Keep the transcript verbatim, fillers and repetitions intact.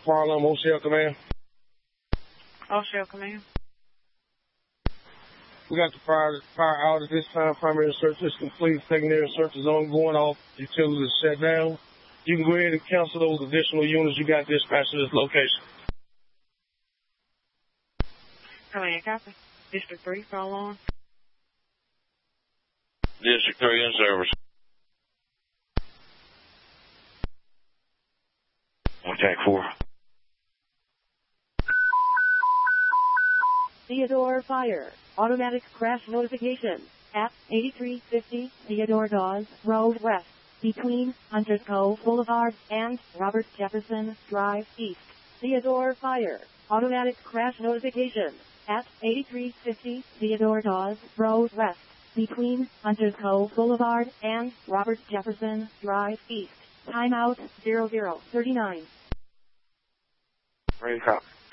Fire alarm, O C L command. O C L command. We got the fire, fire out at this time. Primary search is complete. Secondary search is ongoing. All utilities shut down. You can go ahead and cancel those additional units you got dispatched to this location. Command, copy. District three, fire alarm. District three in service. Attack four. Theodore Fire. Automatic crash notification at eighty-three fifty Theodore Dawes Road West, between Hunters Cove Boulevard and Robert Jefferson Drive East. Theodore Fire. Automatic crash notification at eighty-three fifty Theodore Dawes Road West, between Hunters Cove Boulevard and Robert Jefferson Drive East. Timeout zero zero thirty-nine. Ready to copy.